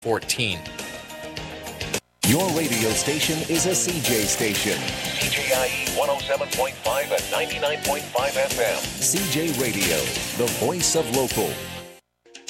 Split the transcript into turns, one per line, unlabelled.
14.
Your radio station is a CJ station.
CJIE 107.5 and 99.5 FM.
CJ Radio, the voice of local.